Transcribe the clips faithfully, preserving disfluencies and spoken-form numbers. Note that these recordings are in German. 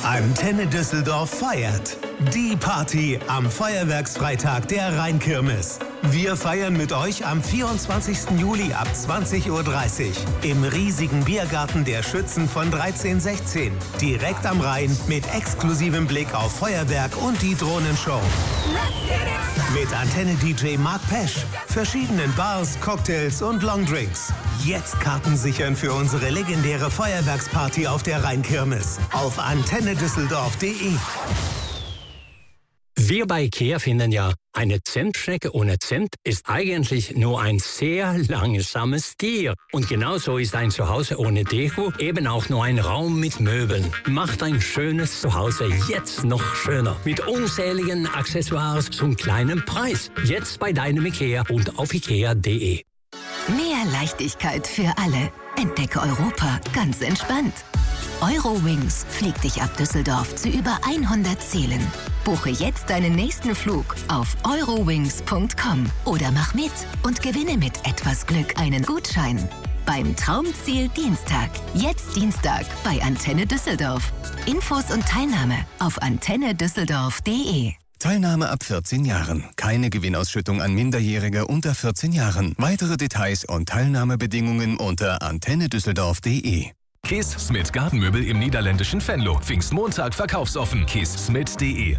Antenne Düsseldorf feiert. Die Party am Feuerwerksfreitag der Rheinkirmes. Wir feiern mit euch am vierundzwanzigsten Juli ab zwanzig Uhr dreißig im riesigen Biergarten der Schützen von dreizehn sechzehn. Direkt am Rhein mit exklusivem Blick auf Feuerwerk und die Drohnenshow. Mit Antenne-D J Mark Pesch, verschiedenen Bars, Cocktails und Longdrinks. Jetzt Karten sichern für unsere legendäre Feuerwerksparty auf der Rheinkirmes. Auf antenne düsseldorf punkt de. Wir bei IKEA finden ja, eine Zimtschnecke ohne Zimt ist eigentlich nur ein sehr langsames Tier. Und genauso ist ein Zuhause ohne Deko eben auch nur ein Raum mit Möbeln. Macht ein schönes Zuhause jetzt noch schöner. Mit unzähligen Accessoires zum kleinen Preis. Jetzt bei deinem IKEA und auf ikea punkt de. Mehr Leichtigkeit für alle. Entdecke Europa ganz entspannt. Eurowings fliegt dich ab Düsseldorf zu über hundert Zielen. Buche jetzt deinen nächsten Flug auf eurowings punkt com oder mach mit und gewinne mit etwas Glück einen Gutschein. Beim Traumziel Dienstag. Jetzt Dienstag bei Antenne Düsseldorf. Infos und Teilnahme auf antenne düsseldorf punkt de. Teilnahme ab vierzehn Jahren. Keine Gewinnausschüttung an Minderjährige unter vierzehn Jahren. Weitere Details und Teilnahmebedingungen unter antenne düsseldorf punkt de. Kees Smit Gartenmöbel im niederländischen Venlo. Pfingstmontag verkaufsoffen. kees smit punkt de.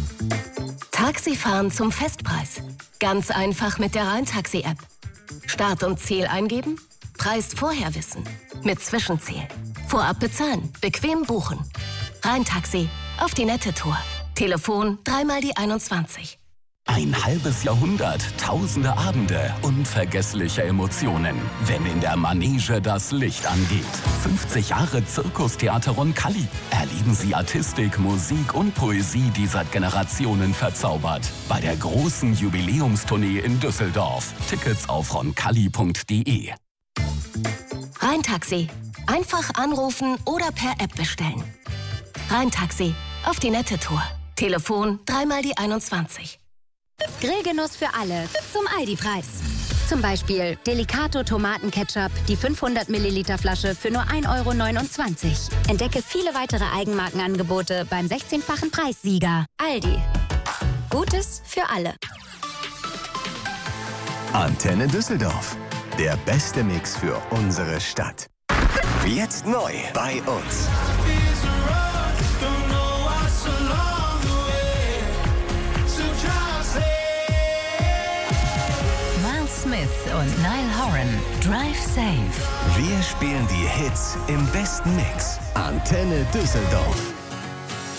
Taxifahren zum Festpreis. Ganz einfach mit der Rheintaxi-App. Start und Ziel eingeben, Preis vorher wissen. Mit Zwischenziel. Vorab bezahlen, bequem buchen. Rheintaxi, auf die nette Tour. Telefon dreimal die einundzwanzig. Ein halbes Jahrhundert, tausende Abende, unvergessliche Emotionen, wenn in der Manege das Licht angeht. fünfzig Jahre Zirkustheater Roncalli. Erleben Sie Artistik, Musik und Poesie, die seit Generationen verzaubert. Bei der großen Jubiläumstournee in Düsseldorf. Tickets auf roncalli punkt de. Rheintaxi. Einfach anrufen oder per App bestellen. Rheintaxi. Auf die nette Tour. Telefon dreimal die einundzwanzig. Grillgenuss für alle zum Aldi-Preis. Zum Beispiel Delicato Tomatenketchup, die fünfhundert Milliliter Flasche für nur ein Euro neunundzwanzig. Entdecke viele weitere Eigenmarkenangebote beim sechzehnfachen Preissieger. Aldi. Gutes für alle. Antenne Düsseldorf. Der beste Mix für unsere Stadt. Jetzt neu bei uns. Smith und Niall Horan. Drive Safe. Wir spielen die Hits im besten Mix. Antenne Düsseldorf.